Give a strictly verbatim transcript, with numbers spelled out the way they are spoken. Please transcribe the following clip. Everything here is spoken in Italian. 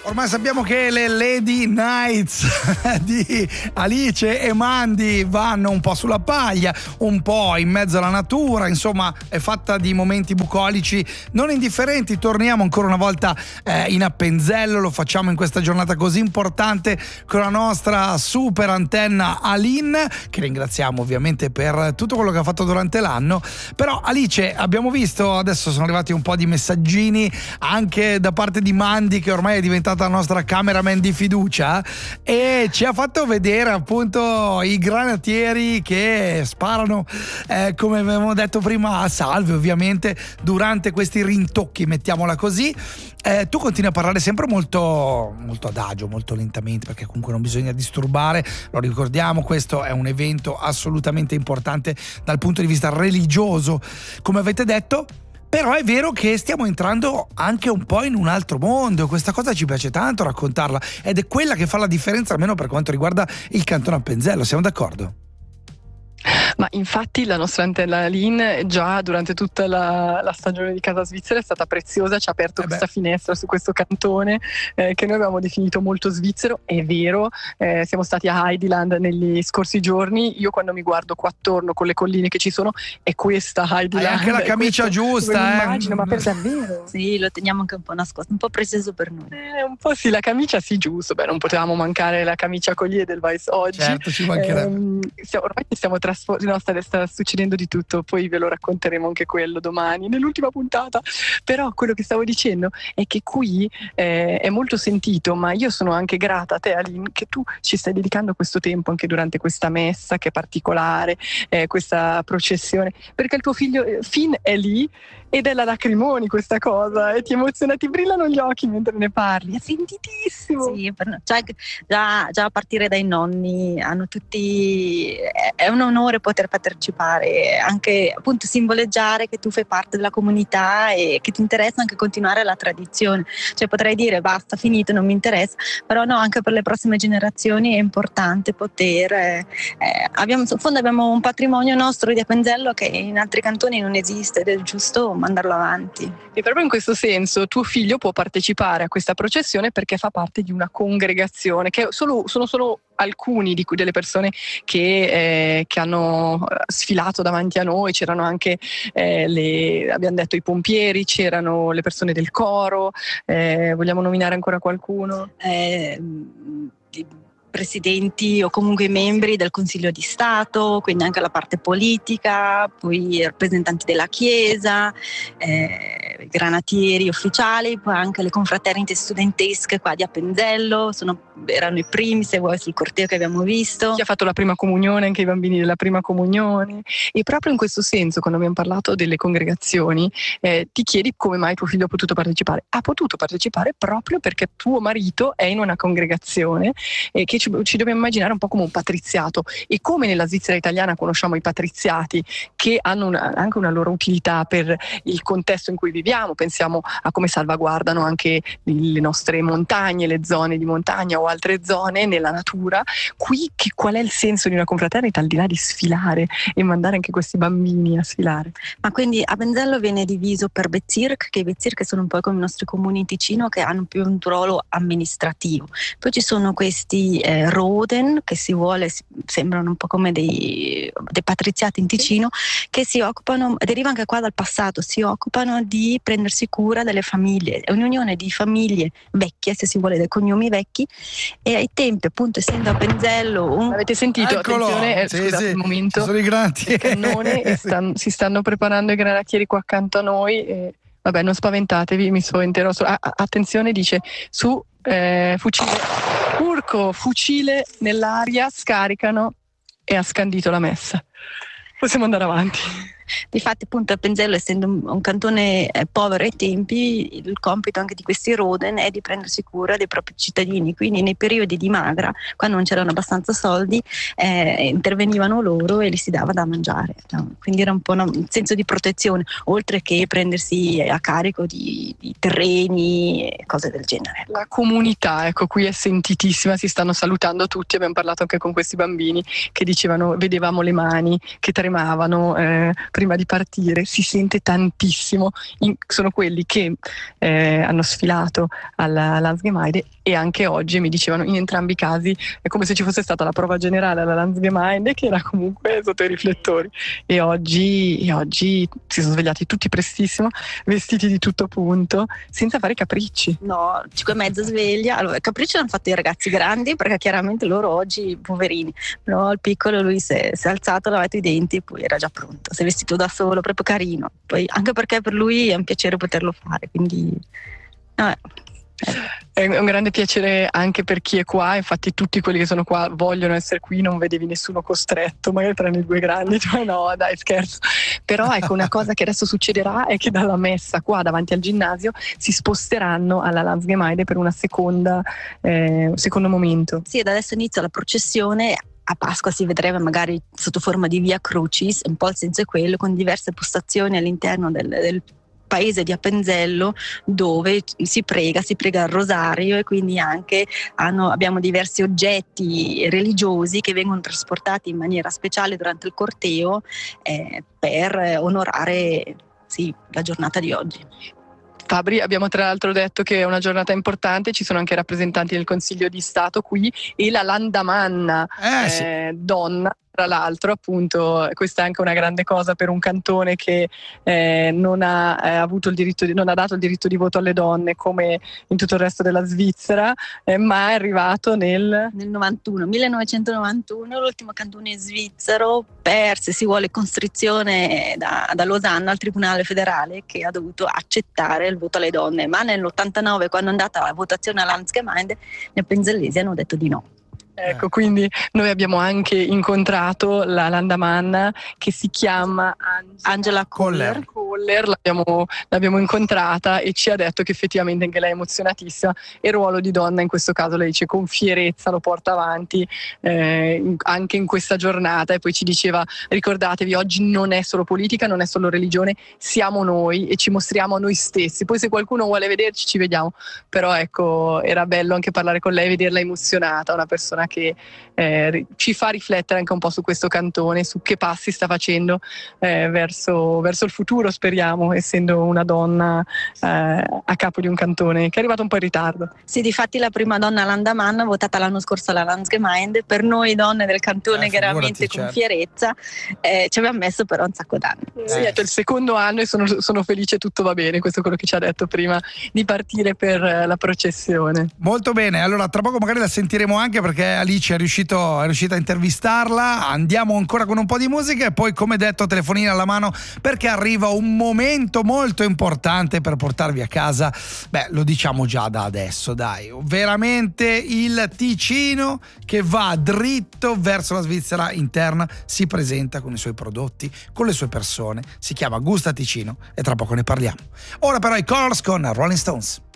Ormai sappiamo che le Lady Nights di Alice e Mandy vanno un po' sulla paglia, un po' in mezzo alla natura, insomma è fatta di momenti bucolici non indifferenti. Torniamo ancora una volta eh, in Appenzello, lo facciamo in questa giornata così importante con la nostra super antenna Aline, che ringraziamo ovviamente per tutto quello che ha fatto durante l'anno. Però Alice, abbiamo visto, adesso sono arrivati un po' di messaggini anche da parte di Mandy, che ormai è diventata la nostra cameraman di fiducia, e ci ha fatto vedere appunto i granatieri che sparano eh, come avevamo detto prima a salve, ovviamente durante questi rintocchi, mettiamola così. Eh, tu continui a parlare sempre molto molto adagio, molto lentamente, perché comunque non bisogna disturbare, lo ricordiamo, questo è un evento assolutamente importante dal punto di vista religioso, come avete detto. Però è vero che stiamo entrando anche un po' in un altro mondo, e questa cosa ci piace tanto raccontarla, ed è quella che fa la differenza, almeno per quanto riguarda il Cantone Appenzello. Siamo d'accordo? Ma infatti la nostra antenna Aline già durante tutta la, la stagione di Casa Svizzera è stata preziosa, ci ha aperto eh questa finestra su questo cantone eh, che noi abbiamo definito molto svizzero. È vero, eh, siamo stati a Heideland negli scorsi giorni, io quando mi guardo qua attorno con le colline che ci sono è questa Heideland. Hai anche la camicia questo, giusta, eh? Immagino, ma per davvero? Sì, lo teniamo anche un po' nascosto, un po' prezioso per noi. Eh, un po' sì, la camicia sì, giusto, beh non potevamo mancare la camicia con gli Edelweiss oggi. Certo, ci mancherebbe. Eh, stiamo, ormai stiamo trasformando. No, sta, sta succedendo di tutto, poi ve lo racconteremo anche quello domani nell'ultima puntata. Però quello che stavo dicendo è che qui eh, è molto sentito, ma io sono anche grata a te Aline che tu ci stai dedicando questo tempo anche durante questa messa che è particolare, eh, questa processione, perché il tuo figlio eh, Finn è lì ed è la lacrimoni questa cosa e ti emoziona, ti brillano gli occhi mentre ne parli, è sentitissimo. Sì, per, cioè, già, già a partire dai nonni hanno tutti, è, è un onore poter partecipare, anche appunto simboleggiare che tu fai parte della comunità e che ti interessa anche continuare la tradizione. Cioè potrei dire basta, finito, non mi interessa, però no, anche per le prossime generazioni è importante poter eh, abbiamo, in fondo abbiamo un patrimonio nostro di Appenzello che in altri cantoni non esiste ed è giusto mandarlo avanti. E proprio in questo senso tuo figlio può partecipare a questa processione perché fa parte di una congregazione che solo, sono solo alcuni di cui delle persone che, eh, che hanno sfilato davanti a noi. C'erano anche eh, le, abbiamo detto i pompieri, c'erano le persone del coro, eh, vogliamo nominare ancora qualcuno? Eh, presidenti o comunque membri del Consiglio di Stato, quindi anche la parte politica, poi rappresentanti della Chiesa, eh, granatieri ufficiali, poi anche le confraternite studentesche qua di Appenzello, sono, erano i primi, se vuoi, sul corteo che abbiamo visto. Chi ha fatto la prima comunione, anche i bambini della prima comunione. E proprio in questo senso, quando abbiamo parlato delle congregazioni, eh, ti chiedi come mai tuo figlio ha potuto partecipare. Ha potuto partecipare proprio perché tuo marito è in una congregazione eh, che ci, ci dobbiamo immaginare un po' come un patriziato, e come nella Svizzera italiana conosciamo i patriziati che hanno una, anche una loro utilità per il contesto in cui viviamo. Pensiamo a come salvaguardano anche le nostre montagne, le zone di montagna o altre zone nella natura. Qui che, qual è il senso di una confraternita al di là di sfilare e mandare anche questi bambini a sfilare? Ma quindi Appenzello viene diviso per Bezirk, che i Bezirk sono un po' come i nostri comuni in Ticino che hanno più un ruolo amministrativo. Poi ci sono questi eh, Roden, che si vuole, sembrano un po' come dei, dei patriziati in Ticino, che si occupano, deriva anche qua dal passato, si occupano di prendersi cura delle famiglie, è un'unione di famiglie vecchie, se si vuole, dei cognomi vecchi, e ai tempi appunto essendo Appenzello un... Avete sentito? Eccolo. Attenzione, eh, sì, scusate sì. un momento, sono i granatieri, cannone, e stanno, si stanno preparando i granatieri qua accanto a noi e, vabbè, non spaventatevi, mi spaventerò solo. Ah, attenzione, dice su eh, fucile Urco, fucile nell'aria, scaricano, e ha scandito la messa. Possiamo andare avanti. Difatti appunto Appenzello, essendo un, un cantone eh, povero ai tempi, il compito anche di questi Roden è di prendersi cura dei propri cittadini, quindi nei periodi di magra, quando non c'erano abbastanza soldi, eh, intervenivano loro e li si dava da mangiare, no? Quindi era un po' un senso di protezione, oltre che prendersi a carico di, di terreni e cose del genere. La comunità, ecco, qui è sentitissima, si stanno salutando tutti, abbiamo parlato anche con questi bambini che dicevano, vedevamo le mani che tremavano, eh, prima di partire si sente tantissimo. In, sono quelli che eh, hanno sfilato alla Landsgemeinde e anche oggi mi dicevano in entrambi i casi è come se ci fosse stata la prova generale alla Landsgemeinde che era comunque sotto i riflettori, e oggi, e oggi si sono svegliati tutti prestissimo, vestiti di tutto punto, senza fare capricci. No, cinque e mezza sveglia. Allora, capricci l'hanno fatto i ragazzi grandi, perché chiaramente loro oggi poverini, no, il piccolo lui si è, si è alzato, ha lavato i denti e poi era già pronto, si è vestito da solo, proprio carino, poi anche perché per lui è un piacere poterlo fare, quindi no, è un grande piacere anche per chi è qua, infatti tutti quelli che sono qua vogliono essere qui, non vedevi nessuno costretto, magari tranne i due grandi, cioè no dai scherzo, però ecco una cosa che adesso succederà è che dalla messa qua davanti al ginnasio si sposteranno alla Landsgemeinde per una seconda eh, secondo momento. Sì, da adesso inizia la processione. A Pasqua si vedrebbe magari sotto forma di Via Crucis, un po' il senso è quello, con diverse postazioni all'interno del, del paese di Appenzello dove si prega, si prega il rosario, e quindi anche hanno, abbiamo diversi oggetti religiosi che vengono trasportati in maniera speciale durante il corteo eh, per onorare sì, la giornata di oggi. Fabri, abbiamo tra l'altro detto che è una giornata importante, ci sono anche rappresentanti del Consiglio di Stato qui e la Landamanna, eh, sì. eh, donna. Tra l'altro, appunto, questa è anche una grande cosa per un cantone che eh, non ha eh, avuto il diritto di, non ha dato il diritto di voto alle donne come in tutto il resto della Svizzera, eh, ma è arrivato nel nel novantuno, millenovecentonovantuno, l'ultimo cantone svizzero per, se si vuole, costrizione da, da Losanna al Tribunale federale, che ha dovuto accettare il voto alle donne, ma nell'ottantanove, quando è andata la votazione alla Landsgemeinde, gli appenzellesi hanno detto di no. Ecco, quindi noi abbiamo anche incontrato la Landamanna che si chiama Angela, Angela Koller. Koller, l'abbiamo, l'abbiamo incontrata e ci ha detto che effettivamente anche lei è emozionatissima, e il ruolo di donna in questo caso, lei dice, con fierezza lo porta avanti eh, anche in questa giornata, e poi ci diceva: ricordatevi, oggi non è solo politica, non è solo religione, siamo noi e ci mostriamo a noi stessi, poi se qualcuno vuole vederci ci vediamo, però ecco, era bello anche parlare con lei, vederla emozionata, una persona che eh, ci fa riflettere anche un po' su questo cantone, su che passi sta facendo eh, verso, verso il futuro, speriamo, essendo una donna eh, a capo di un cantone che è arrivato un po' in ritardo. Sì, difatti la prima donna Landamanna votata l'anno scorso alla Landsgemeinde, per noi donne del cantone eh, chiaramente con certo. fierezza, eh, ci abbiamo messo però un sacco d'anni. Eh. Sì, è il secondo anno e sono, sono felice, tutto va bene, questo è quello che ci ha detto prima di partire per la processione. Molto bene, allora tra poco magari la sentiremo anche, perché Alice è, riuscito, è riuscita a intervistarla. Andiamo ancora con un po' di musica e poi, come detto, telefonina alla mano, perché arriva un momento molto importante per portarvi a casa. Beh, lo diciamo già da adesso, dai, veramente il Ticino che va dritto verso la Svizzera interna, si presenta con i suoi prodotti, con le sue persone, si chiama Gusta Ticino e tra poco ne parliamo. Ora però i Colors con Rolling Stones.